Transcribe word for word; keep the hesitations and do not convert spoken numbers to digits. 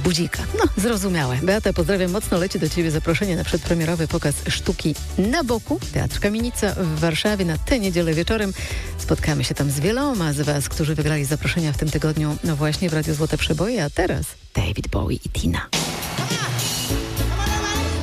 budzika. No, zrozumiałe. Beata, pozdrawiam mocno. Leci do Ciebie zaproszenie na przedpremierowy pokaz sztuki Na boku. Teatr Kamienica w Warszawie na tę niedzielę wieczorem. Spotkamy się tam z wieloma z Was, którzy wygrali zaproszenia w tym tygodniu. No właśnie w Radiu Złote Przeboje, a teraz David Bowie i Tina.